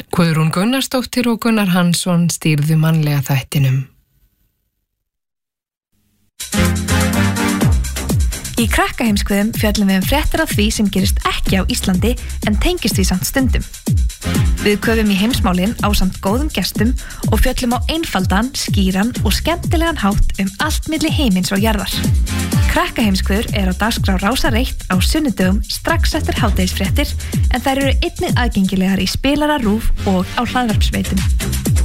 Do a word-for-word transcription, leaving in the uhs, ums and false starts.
Guðrún Gunnarsdóttir og Gunnar Hansson stýrðu mannlega þættinum. Í Krakkaheimskviðum fjöllum við um fréttir af því sem gerist ekki á Íslandi en tengist því samt stundum. Við köfum í heimsmálin ásamt góðum gestum og fjöllum á einfaldan, skýran og skemmtilegan hátt um allt milli heimins og jarðar. Krakkaheimskviður er á dagskrá Rásar eitt á sunnudögum strax eftir hádegisfréttir en þær eru einnig aðgengilegar í spilara RÚV og á hlaðvarpsveitum.